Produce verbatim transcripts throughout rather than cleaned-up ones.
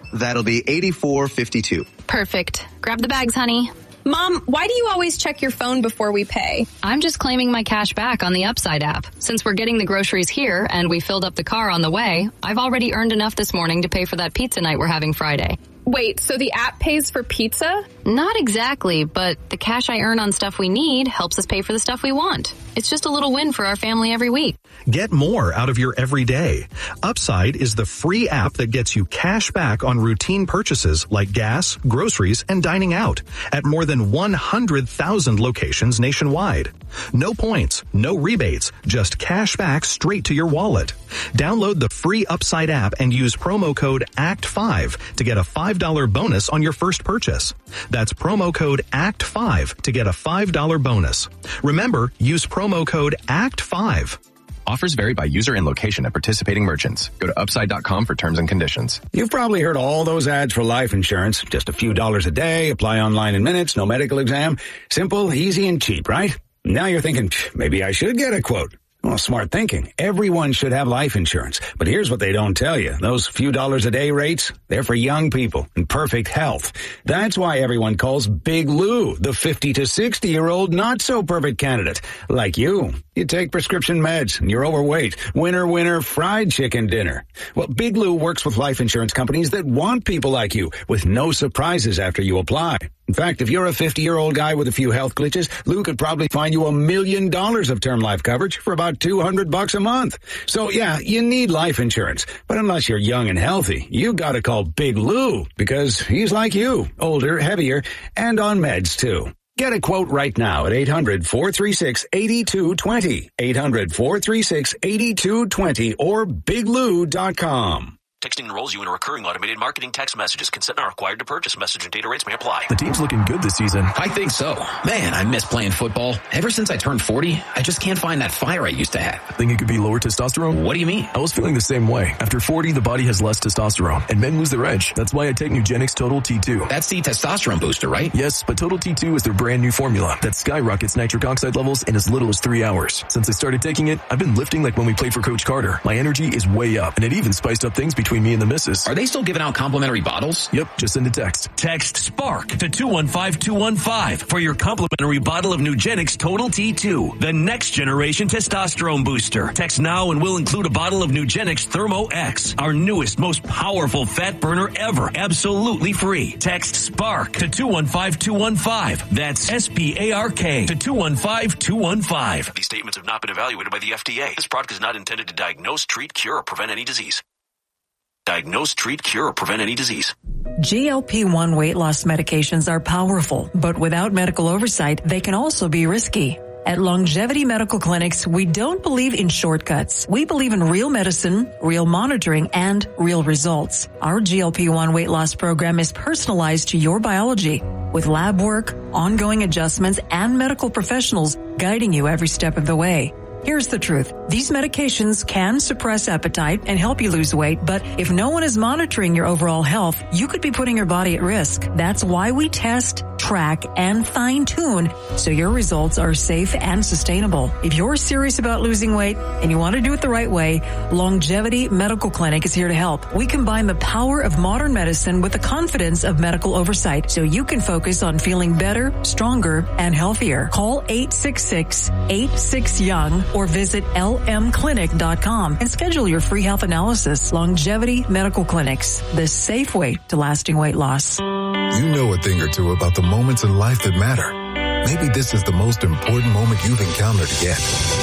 That'll be eighty-four fifty-two. Perfect. Grab the bags, honey. Mom, why do you always check your phone before we pay? I'm just claiming my cash back on the Upside app. Since we're getting the groceries here and we filled up the car on the way, I've already earned enough this morning to pay for that pizza night we're having Friday. Wait, so the app pays for pizza? Not exactly, but the cash I earn on stuff we need helps us pay for the stuff we want. It's just a little win for our family every week. Get more out of your everyday. Upside is the free app that gets you cash back on routine purchases like gas, groceries, and dining out at more than one hundred thousand locations nationwide. No points, no rebates, just cash back straight to your wallet. Download the free Upside app and use promo code A C T five to get a five dollars bonus on your first purchase. That's promo code A C T five to get a five dollars bonus. Remember, use promo code A C T five. Offers vary by user and location at participating merchants. Go to upside dot com for terms and conditions. You've probably heard all those ads for life insurance. Just a few dollars a day, apply online in minutes, no medical exam. Simple, easy, and cheap, right? Now you're thinking, maybe I should get a quote. Well, smart thinking. Everyone should have life insurance. But here's what they don't tell you. Those few dollars a day rates, they're for young people in perfect health. That's why everyone calls Big Lou the fifty to sixty year old not so perfect candidate. Like you. You take prescription meds and you're overweight. Winner, winner, fried chicken dinner. Well, Big Lou works with life insurance companies that want people like you with no surprises after you apply. In fact, if you're a fifty-year-old guy with a few health glitches, Lou could probably find you a million dollars of term life coverage for about two hundred bucks a month. So yeah, you need life insurance. But unless you're young and healthy, you gotta call Big Lou because he's like you, older, heavier, and on meds too. Get a quote right now at eight hundred, four three six, eight two two zero, eight hundred, four three six, eight two two zero, or big lou dot com. Texting enrolls you in a recurring automated marketing text messages. Consent not required to purchase. Message and data rates may apply. The team's looking good this season. I think so. Man, I miss playing football. Ever since I turned forty, I just can't find that fire I used to have. Think it could be lower testosterone? What do you mean? I was feeling the same way. After forty, the body has less testosterone, and men lose their edge. That's why I take Nugenix Total T two. That's the testosterone booster, right? Yes, but Total T two is their brand new formula that skyrockets nitric oxide levels in as little as three hours. Since I started taking it, I've been lifting like when we played for Coach Carter. My energy is way up, and it even spiced up things between me and the missus. Are they still giving out complimentary bottles? Yep, just send a text. Text SPARK to two one five two one five for your complimentary bottle of Nugenix Total T two, the next generation testosterone booster. Text now and we'll include a bottle of Nugenix Thermo X, our newest, most powerful fat burner ever, absolutely free. Text SPARK to two one five two one five. That's S P A R K to two one five two one five. These statements have not been evaluated by the F D A. This product is not intended to diagnose, treat, cure, or prevent any disease. Diagnose, treat, cure, or prevent any disease. G L P one weight loss medications are powerful, but without medical oversight, they can also be risky. At Longevity Medical Clinics, we don't believe in shortcuts. We believe in real medicine, real monitoring, and real results. Our G L P one weight loss program is personalized to your biology, with lab work, ongoing adjustments, and medical professionals guiding you every step of the way. Here's the truth. These medications can suppress appetite and help you lose weight, but if no one is monitoring your overall health, you could be putting your body at risk. That's why we test, track, and fine-tune so your results are safe and sustainable. If you're serious about losing weight and you want to do it the right way, Longevity Medical Clinic is here to help. We combine the power of modern medicine with the confidence of medical oversight so you can focus on feeling better, stronger, and healthier. Call eight six six, eight six, young or visit L M clinic dot com and schedule your free health analysis. Longevity Medical Clinics, the safe way to lasting weight loss. You know a thing or two about the moments in life that matter. Maybe this is the most important moment you've encountered yet.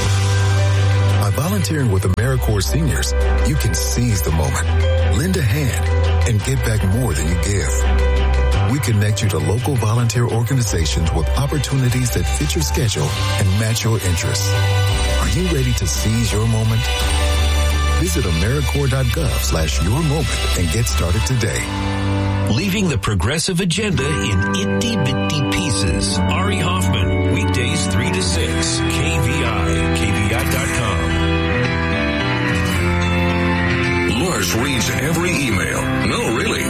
By volunteering with AmeriCorps seniors, you can seize the moment, lend a hand, and get back more than you give. We connect you to local volunteer organizations with opportunities that fit your schedule and match your interests. Are you ready to seize your moment? Visit AmeriCorps.gov slash your moment and get started today. Leaving the progressive agenda in itty-bitty pieces. Ari Hoffman, weekdays three to six, K V I, K V I dot com. Marsh reads every email. No, really.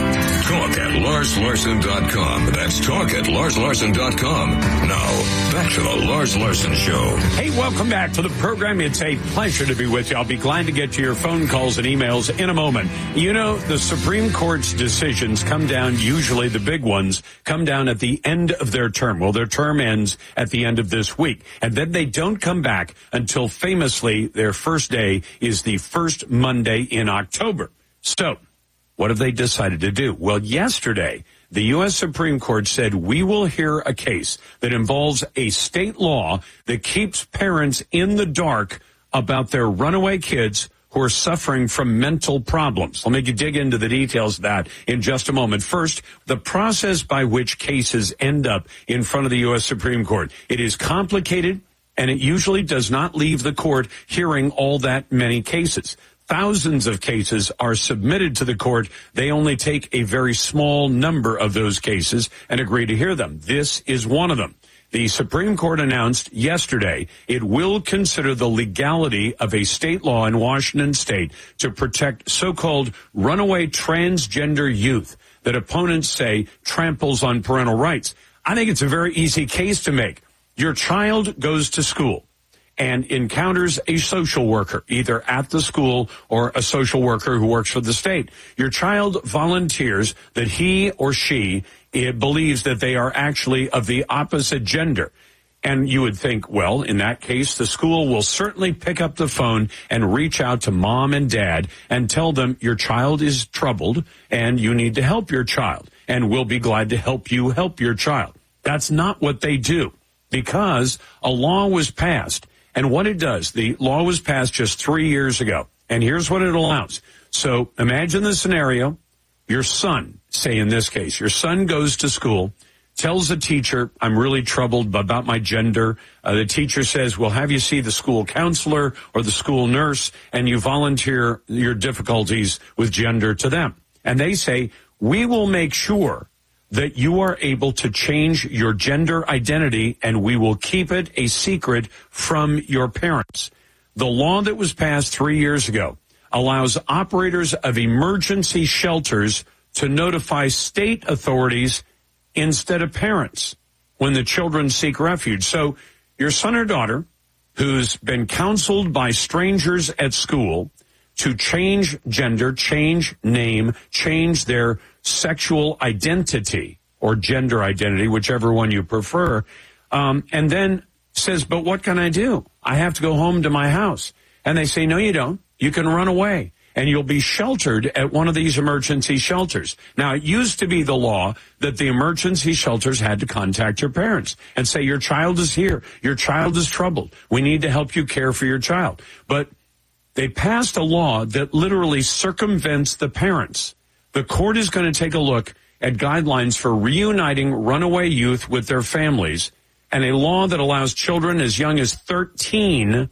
Talk at Lars Larson dot com. That's talk at Lars Larson dot com. Now, back to the Lars Larson Show. Hey, welcome back to the program. It's a pleasure to be with you. I'll be glad to get to your phone calls and emails in a moment. You know, the Supreme Court's decisions come down, usually the big ones, come down at the end of their term. Well, their term ends at the end of this week. And then they don't come back until famously their first day is the first Monday in October. So, what have they decided to do? Well, yesterday, the U S Supreme Court said we will hear a case that involves a state law that keeps parents in the dark about their runaway kids who are suffering from mental problems. I'll make you dig into the details of that in just a moment. First, the process by which cases end up in front of the U S Supreme Court. It is complicated, and it usually does not leave the court hearing all that many cases. Thousands of cases are submitted to the court. They only take a very small number of those cases and agree to hear them. This is one of them. The Supreme Court announced yesterday it will consider the legality of a state law in Washington state to protect so-called runaway transgender youth that opponents say tramples on parental rights. I think it's a very easy case to make. Your child goes to school and encounters a social worker, either at the school or a social worker who works for the state. Your child volunteers that he or she it believes that they are actually of the opposite gender. And you would think, well, in that case, the school will certainly pick up the phone and reach out to mom and dad and tell them your child is troubled and you need to help your child. And we'll be glad to help you help your child. That's not what they do, because a law was passed. And what it does, the law was passed just three years ago. And here's what it allows. So imagine the scenario. Your son, say in this case, your son goes to school, tells the teacher, I'm really troubled about my gender. Uh, the teacher says, well, have you see the school counselor or the school nurse, and you volunteer your difficulties with gender to them. And they say, we will make sure that you are able to change your gender identity, and we will keep it a secret from your parents. The law that was passed three years ago allows operators of emergency shelters to notify state authorities instead of parents when the children seek refuge. So your son or daughter who's been counseled by strangers at school to change gender, change name, change their sexual identity or gender identity, whichever one you prefer, um, and then says, but what can I do? I have to go home to my house. And they say, no, you don't. You can run away, and you'll be sheltered at one of these emergency shelters. Now, it used to be the law that the emergency shelters had to contact your parents and say, your child is here. Your child is troubled. We need to help you care for your child. But they passed a law that literally circumvents the parents. The court is going to take a look at guidelines for reuniting runaway youth with their families, and a law that allows children as young as thirteen,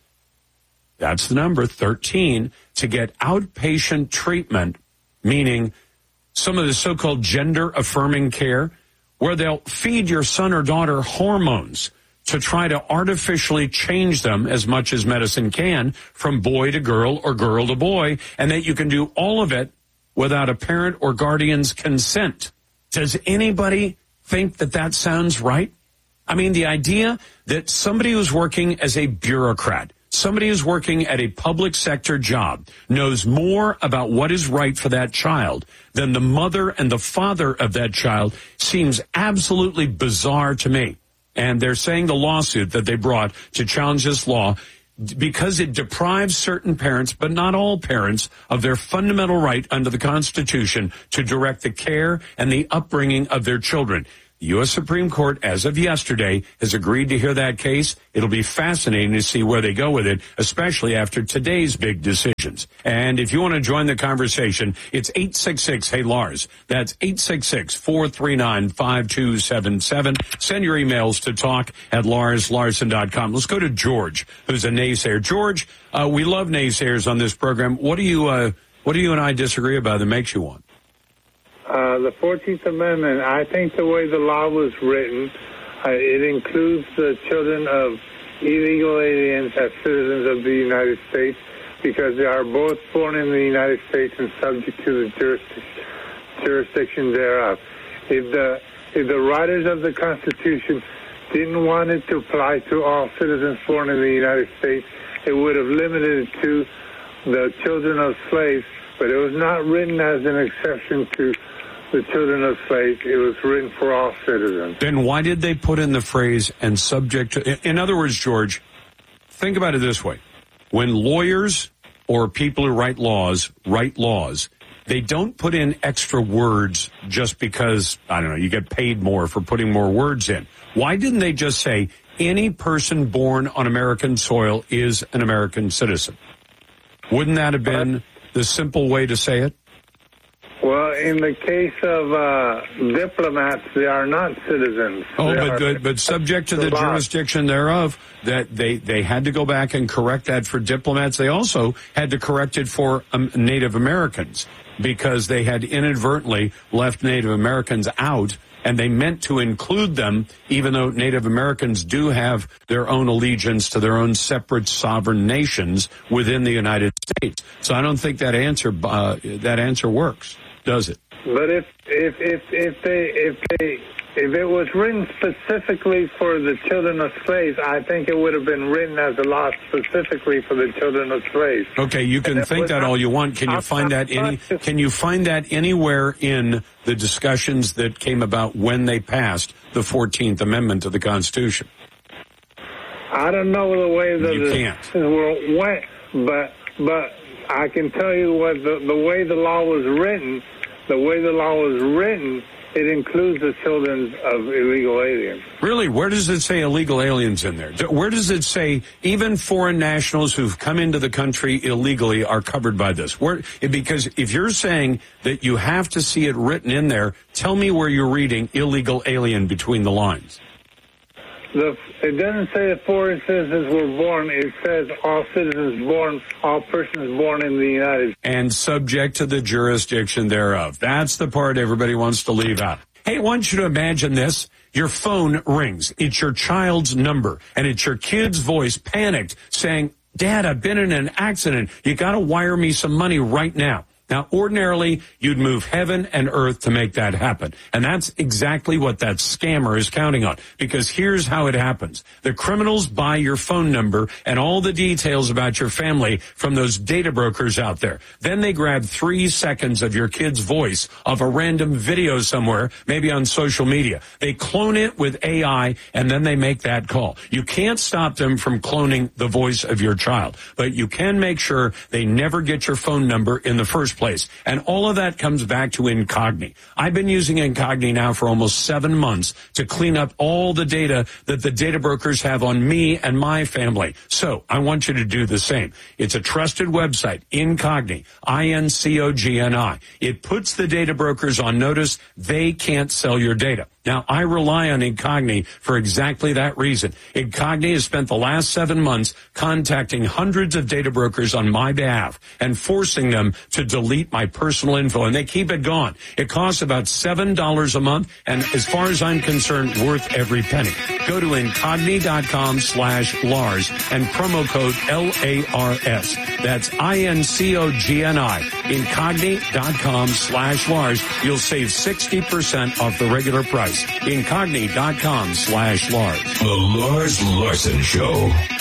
that's the number, thirteen, to get outpatient treatment, meaning some of the so-called gender-affirming care, where they'll feed your son or daughter hormones to try to artificially change them as much as medicine can from boy to girl or girl to boy, and that you can do all of it without a parent or guardian's consent. Does anybody think that that sounds right? I mean, the idea that somebody who's working as a bureaucrat, somebody who's working at a public sector job, knows more about what is right for that child than the mother and the father of that child seems absolutely bizarre to me. And they're saying the lawsuit that they brought to challenge this law, because it deprives certain parents, but not all parents, of their fundamental right under the Constitution to direct the care and the upbringing of their children. The U S Supreme Court, as of yesterday, has agreed to hear that case. It'll be fascinating to see where they go with it, especially after today's big decisions. And if you want to join the conversation, it's eight six six, hey Lars. That's eight six six, four three nine, five two seven seven. Send your emails to talk at lars larson dot com. Let's go to George, who's a naysayer. George, uh, we love naysayers on this program. What do you, uh, what do you and I disagree about that makes you one? Uh, the fourteenth Amendment, I think the way the law was written, uh, it includes the children of illegal aliens as citizens of the United States because they are both born in the United States and subject to the jurisdiction, jurisdiction thereof. If the if the writers of the Constitution didn't want it to apply to all citizens born in the United States, it would have limited it to the children of slaves, but it was not written as an exception to the children of slaves. It was written for all citizens. Then why did they put in the phrase and subject to... In other words, George, think about it this way. When lawyers or people who write laws write laws, they don't put in extra words just because, I don't know, you get paid more for putting more words in. Why didn't they just say any person born on American soil is an American citizen? Wouldn't that have been the simple way to say it? Well, in the case of uh, diplomats, they are not citizens. Oh, they but the, but subject to the law. jurisdiction thereof, that they, they had to go back and correct that for diplomats. They also had to correct it for um, Native Americans because they had inadvertently left Native Americans out, and they meant to include them, even though Native Americans do have their own allegiance to their own separate sovereign nations within the United States. So I don't think that answer uh, that answer works, does it? But if if if if they if they if it was written specifically for the children of slaves, I think it would have been written as a law specifically for the children of slaves. Okay, you can think that all you want. Can you find that any? Can you find that anywhere in the discussions that came about when they passed the fourteenth Amendment to the Constitution? I don't know the way the you can't. The, went, but but I can tell you what the the way the law was written. The way the law was written, it includes the children of illegal aliens. Really? Where does it say illegal aliens in there? Where does it say even foreign nationals who've come into the country illegally are covered by this? Where? Because if you're saying that you have to see it written in there, tell me where you're reading illegal alien between the lines. The, it doesn't say that foreign citizens were born. It says all citizens born, all persons born in the United States. And subject to the jurisdiction thereof. That's the part everybody wants to leave out. Hey, I want you to imagine this. Your phone rings. It's your child's number. And it's your kid's voice, panicked, saying, Dad, I've been in an accident. You got to wire me some money right now. Now, ordinarily, you'd move heaven and earth to make that happen. And that's exactly what that scammer is counting on. Because here's how it happens. The criminals buy your phone number and all the details about your family from those data brokers out there. Then they grab three seconds of your kid's voice of a random video somewhere, maybe on social media. They clone it with A I, and then they make that call. You can't stop them from cloning the voice of your child, but you can make sure they never get your phone number in the first place. And all of that comes back to Incogni. I've been using Incogni now for almost seven months to clean up all the data that the data brokers have on me and my family. So I want you to do the same. It's a trusted website, Incogni, I N C O G N I. It puts the data brokers on notice they can't sell your data. Now, I rely on Incogni for exactly that reason. Incogni has spent the last seven months contacting hundreds of data brokers on my behalf and forcing them to delete my personal info, and they keep it gone. It costs about seven dollars a month, and as far as I'm concerned, worth every penny. Go to Incogni.com slash Lars and promo code L A R S. That's I N C O G N I. Incogni.com slash Lars. You'll save sixty percent off the regular price. Incogni.com slash Lars. The Lars Larson Show.